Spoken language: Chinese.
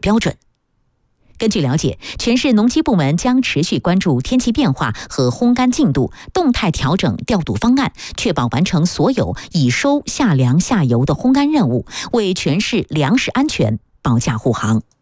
标准。根据了解，全市农机部门将持续关注天气变化和烘干进度，动态调整调度方案，确保完成所有已收、下粮、下游的烘干任务，为全市粮食安全保驾护航。